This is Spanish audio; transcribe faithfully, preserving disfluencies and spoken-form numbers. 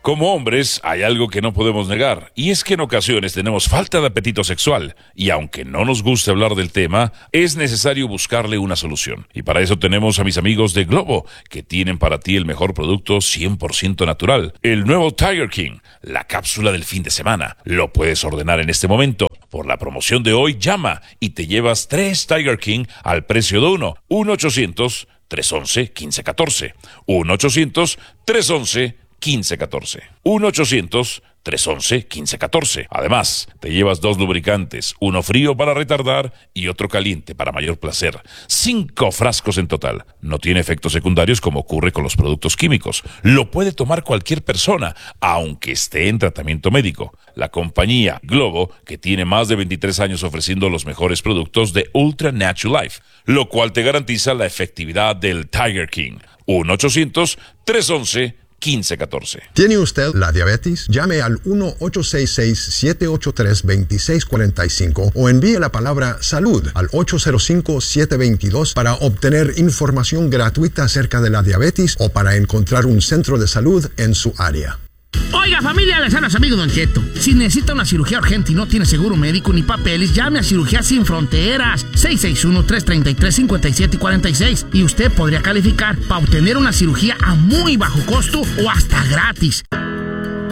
Como hombres, hay algo que no podemos negar, y es que en ocasiones tenemos falta de apetito sexual, y aunque no nos guste hablar del tema, es necesario buscarle una solución. Y para eso tenemos a mis amigos de Globo, que tienen para ti el mejor producto cien por ciento natural, el nuevo Tiger King, la cápsula del fin de semana. Lo puedes ordenar en este momento. Por la promoción de hoy, llama y te llevas tres Tiger King al precio de uno. uno ochocientos, tres once, quince catorce. uno ochocientos, tres once, quince catorce. uno ochocientos, tres once, quince catorce. Además, te llevas dos lubricantes, uno frío para retardar y otro caliente para mayor placer. Cinco frascos en total. No tiene efectos secundarios como ocurre con los productos químicos. Lo puede tomar cualquier persona, aunque esté en tratamiento médico. La compañía Globo, que tiene más de veintitrés años ofreciendo los mejores productos de Ultra Natural Life, lo cual te garantiza la efectividad del Tiger King. uno ochocientos, tres once, quince catorce. ¿Tiene usted la diabetes? Llame al uno ocho seis seis, siete ocho tres, dos seis cuatro cinco o envíe la palabra salud al ocho cero cinco, siete dos dos para obtener información gratuita acerca de la diabetes o para encontrar un centro de salud en su área. Oiga, familia, les habla su amigo Don Cheto. Si necesita una cirugía urgente y no tiene seguro médico ni papeles, llame a Cirugía Sin Fronteras, seis seis uno, tres tres tres, cinco siete cuatro seis, y usted podría calificar para obtener una cirugía a muy bajo costo o hasta gratis.